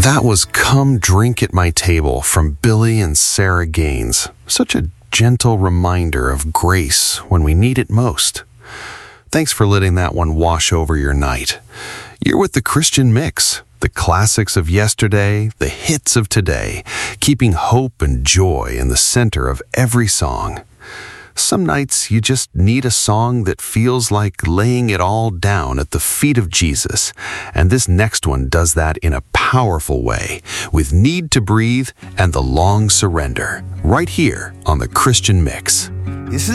That was Come Drink at My Table from Billy and Sarah Gaines. Such a gentle reminder of grace when we need it most. Thanks for letting that one wash over your night. You're with the Christian Mix, the classics of yesterday, the hits of today, keeping hope and joy in the center of every song. Some nights you just need a song that feels like laying it all down at the feet of Jesus, and this next one does that in a powerful way with Need to Breathe and The Long Surrender, right here on the Christian Mix.